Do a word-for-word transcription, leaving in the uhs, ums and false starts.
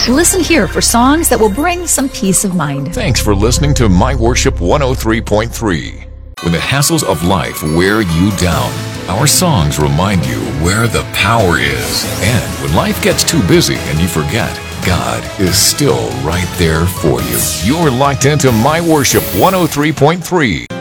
Listen here for songs that will bring some peace of mind. Thanks for listening to My Worship one oh three point three. When the hassles of life wear you down, our songs remind you where the power is. And when life gets too busy and you forget, God is still right there for you. You're locked into My Worship one oh three point three.